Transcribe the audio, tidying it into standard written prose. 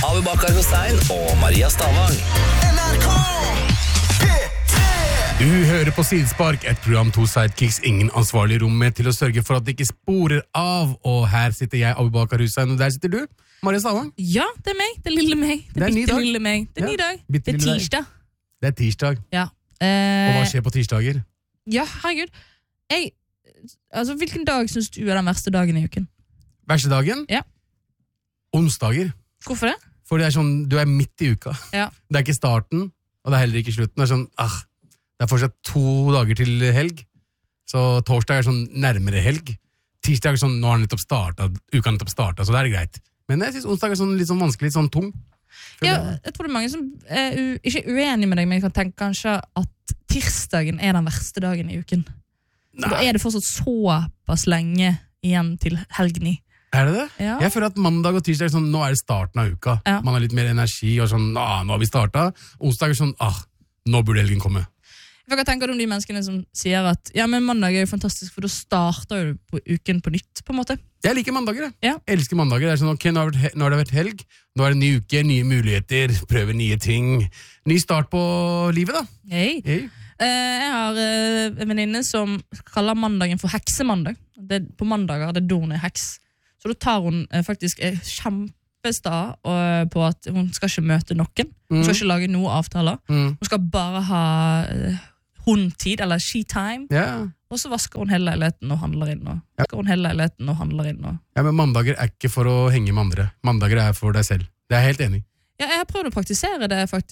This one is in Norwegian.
Abu Bakar Hussein og Maria Stavang. NRK P3. Du hører på Sidespark, et program to sidekicks, ingen ansvarlig rom med til å sørge for at det ikke sporer av. Og her sitter jeg, Abu Bakar Hussein, og der sitter du, Maria Stavang. Ja, det er meg, det er lille meg. Det er ny dag. Lille meg. Det er ny dag. Det er tirsdag. Det er tirsdag. Ja. Og hva skjer på tirsdager? Ja, herregud. Hvilken dag synes du er den verste dagen i uken? Verste dagen? Ja. Onsdager. Hvorfor det? For det er sånn, du er midt i uka. Ja. Det er ikke starten, og det er heller ikke slutten. Det er sånn, det er fortsatt 2 dager til helg. Så torsdag er sånn nærmere helg. Tirsdag er sånn, nå har uka nettopp startet, så det er greit. Men jeg synes onsdag er sånn, litt sånn vanskelig, litt sånn tung. Ja, jeg tror det er mange som er ikke uenige med deg, men jeg kan tenke kanskje at tirsdagen er den verste dagen i uken. Så da er det fortsatt såpass lenge igjen til helgen i. Er det det? Ja. Jeg føler at mandag og tirsdag er sånn, nå er det starten av uka. Ja. Man har litt mer energi, og sånn, nå har vi startet. Onsdag er sånn, nå burde helgen komme. Hva tenker du om de menneskene som sier at ja, men mandag er jo fantastisk, for da starter du på uken på nytt, på en måte? Jeg liker mandager, jeg. Ja. Jeg elsker mandager. Det er sånn, ok, nå har det vært helg, nå er det en ny uke, nye muligheter, prøve nye ting. Ny start på livet, da. Hei. Hey. Jeg har en venninne som kaller mandagen for heksemandag. På mandager er det da hun er heks. Så da tar hun faktisk kjempesta på at hun skal ikke møte noen. Hun skal ikke lage noen avtaler. Hun skal bare ha hundtid, eller she-time. Ja. Og så vasker hun hele leiligheten og handler inn. Ja, men mandager er ikke for å henge med andre. Mandager er for deg selv. Det er jeg helt enig. Ja, jeg har prøvd å praktisere det faktisk